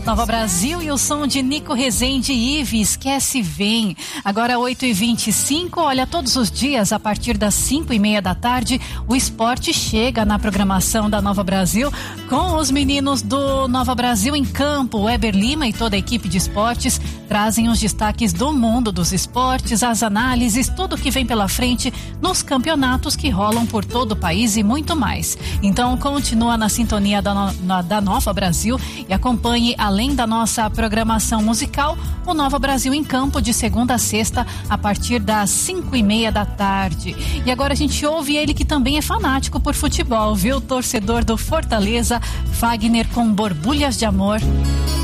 Nova Brasil e o som de Nico Rezende e Ive, Esquece Vem. Agora 8h25, olha, todos os dias a partir das 5:30 da tarde, o esporte chega na programação da Nova Brasil com os meninos do Nova Brasil em campo. O Weber Lima e toda a equipe de esportes trazem os destaques do mundo dos esportes, as análises, tudo que vem pela frente nos campeonatos que rolam por todo o país e muito mais. Então continua na sintonia da Nova Brasil e acompanhe, além da nossa programação musical, o Nova Brasil em campo de segunda a sexta a partir das 5:30 da tarde. E agora a gente ouve ele que também é fanático por futebol, viu? Torcedor do Fortaleza, Fagner com Borbulhas de Amor.